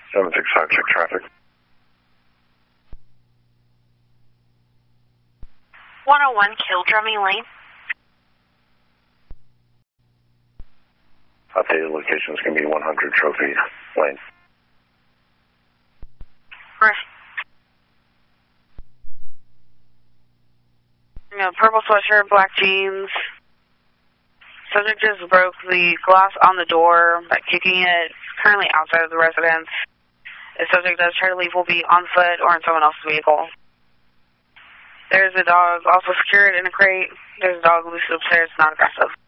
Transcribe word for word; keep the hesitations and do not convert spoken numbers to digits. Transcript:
seven six five, check traffic. one oh one Kildrummy Lane. Updated location is going to be one hundred Trophy Lane. Right. You know, purple sweatshirt, black jeans. Subject just broke the glass on the door by kicking it. Currently outside of the residence. If subject does try to leave, will be on foot or in someone else's vehicle. There's a dog also secured in a crate. There's a dog loose upstairs, not aggressive.